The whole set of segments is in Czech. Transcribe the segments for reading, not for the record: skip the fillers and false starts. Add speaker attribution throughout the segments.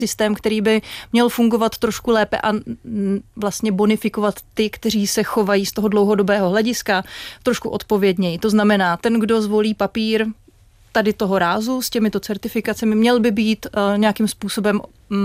Speaker 1: systém, který by měl fungovat trošku lépe a vlastně bonifikovat ty, kteří se chovají z toho dlouhodobého hlediska trošku odpovědněji. To znamená, ten, kdo zvolí papír tady toho rázu s těmito certifikacemi, měl by být nějakým způsobem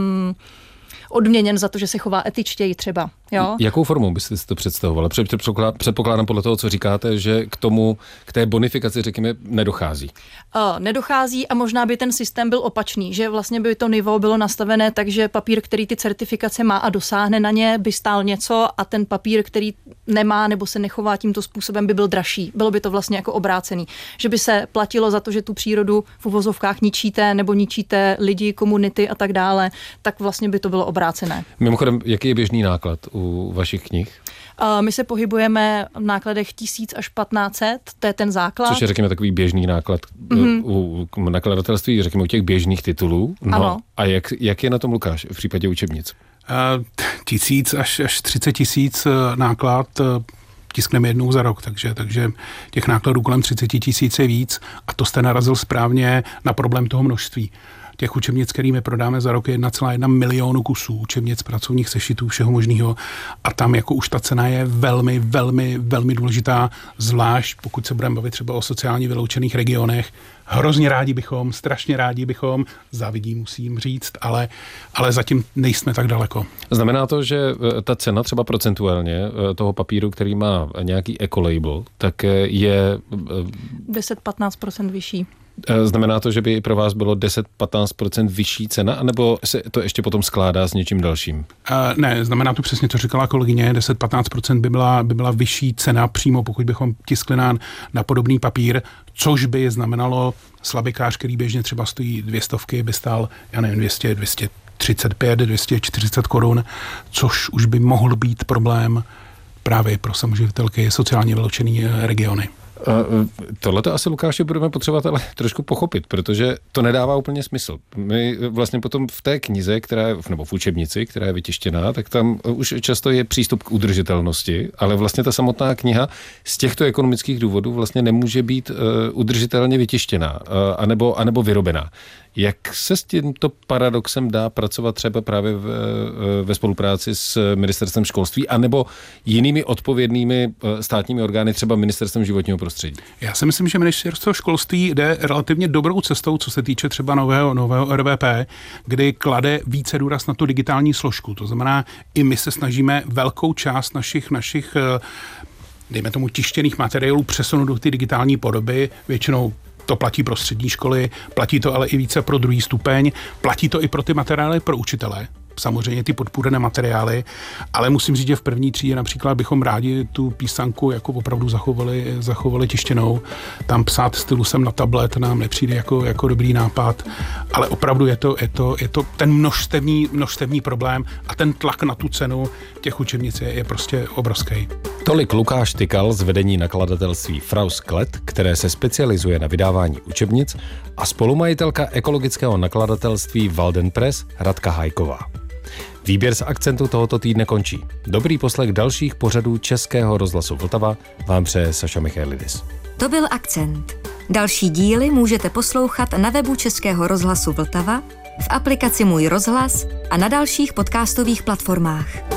Speaker 1: odměněn za to, že se chová etičtěji třeba. Jo?
Speaker 2: Jakou formou byste si to představovala? Předpokládám podle toho, co říkáte, že k té bonifikaci, řekněme, nedochází.
Speaker 1: Nedochází a možná by ten systém byl opačný, že vlastně by to nivo bylo nastavené tak, že papír, který ty certifikace má a dosáhne na ně, by stál něco a ten papír, který nemá nebo se nechová tímto způsobem, by byl dražší. Bylo by to vlastně jako obrácený. Že by se platilo za to, že tu přírodu v uvozovkách ničíte nebo ničíte lidi, komunity a tak dále, tak vlastně by to bylo obrácené.
Speaker 2: Mimochodem, jaký je běžný náklad u vašich knih?
Speaker 1: My se pohybujeme v nákladech 1000 až 1500, to je ten základ.
Speaker 2: Což je, řekněme, takový běžný náklad u nakladatelství, řekněme, u těch běžných titulů. No, ano. A jak je na tom Lukáš v případě učebnic?
Speaker 3: 1000 až 30 000 náklad tiskneme jednou za rok, takže těch nákladů kolem 30 000 je víc a to jste narazil správně na problém toho množství. Těch učebnic, který my prodáme za rok, je 1,1 milionu kusů učebnic, pracovních sešitů, všeho možného. A tam jako už ta cena je velmi, velmi, velmi důležitá, zvlášť pokud se budeme bavit třeba o sociálně vyloučených regionech. Hrozně rádi bychom, strašně rádi bychom, závidí musím říct, ale zatím nejsme tak daleko.
Speaker 2: Znamená to, že ta cena třeba procentuálně toho papíru, který má nějaký ecolabel, tak je
Speaker 1: 10-15% vyšší.
Speaker 2: Znamená to, že by pro vás bylo 10-15% vyšší cena, anebo se to ještě potom skládá s něčím dalším?
Speaker 3: Ne, znamená to přesně, co říkala kolegyně, 10-15% by byla vyšší cena přímo, pokud bychom tiskli na podobný papír, což by znamenalo slabikář, který běžně třeba stojí 200, by stál, já nevím, 235, 240 korun, což už by mohl být problém právě pro samoživitelky sociálně vyloučený regiony.
Speaker 2: Tohleto asi, Lukáši, budeme potřebovat ale trošku pochopit, protože to nedává úplně smysl. My vlastně potom v té knize, nebo v učebnici, která je vytištěná, tak tam už často je přístup k udržitelnosti, ale vlastně ta samotná kniha z těchto ekonomických důvodů vlastně nemůže být udržitelně vytištěná anebo vyrobená. Jak se s tímto paradoxem dá pracovat třeba právě ve spolupráci s Ministerstvem školství anebo jinými odpovědnými státními orgány, třeba Ministerstvem životního prostředí?
Speaker 3: Já si myslím, že Ministerstvo školství jde relativně dobrou cestou, co se týče třeba nového RVP, kdy klade více důraz na tu digitální složku. To znamená, i my se snažíme velkou část našich dejme tomu tištěných materiálů přesunout do ty digitální podoby, většinou to platí pro střední školy, platí to ale i více pro druhý stupeň, platí to i pro ty materiály pro učitele. Samozřejmě ty podpůrné materiály, ale musím říct, že v první třídě například bychom rádi tu písanku jako opravdu zachovali tištěnou. Tam psát stylusem na tablet nám nepřijde jako dobrý nápad, ale opravdu je to ten množstevní problém a ten tlak na tu cenu těch učebnic je prostě obrovský.
Speaker 2: Tolik Lukáš Tykal z vedení nakladatelství Frau Sklet, které se specializuje na vydávání učebnic, a spolumajitelka ekologického nakladatelství Walden Press Radka Hajková. Výběr z akcentu tohoto týdne končí. Dobrý poslech dalších pořadů Českého rozhlasu Vltava vám přeje Saša Michailidis.
Speaker 4: To byl Akcent. Další díly můžete poslouchat na webu Českého rozhlasu Vltava, v aplikaci Můj rozhlas a na dalších podcastových platformách.